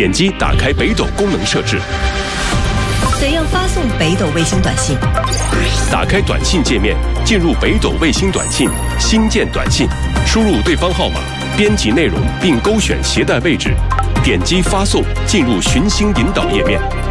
点击打开北斗功能设置。 怎样发送北斗卫星短信？ 打开短信界面，进入北斗卫星短信，新建短信，输入对方号码，编辑内容并勾选携带位置，点击发送，进入寻星引导页面。